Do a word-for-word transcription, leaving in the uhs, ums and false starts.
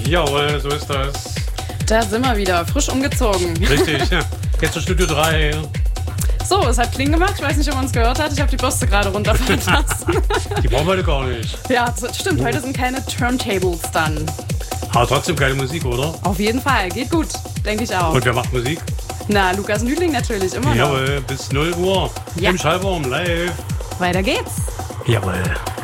Jawohl, so ist das. Da sind wir wieder, frisch umgezogen. Richtig, ja. Jetzt zu Studio drei. So, es hat Kling gemacht. Ich weiß nicht, ob man es gehört hat. Ich habe die Bürste gerade runterfallen lassen. Die brauchen wir heute gar nicht. Ja, das stimmt. Heute sind keine Turntables dann. Aber trotzdem geile Musik, oder? Auf jeden Fall. Geht gut. Denke ich auch. Und wer macht Musik? Na, Lukas Nüdling natürlich. Immer noch. Jawohl, bis null Uhr. Ja. Im Schallbaum live. Weiter geht's. Jawohl.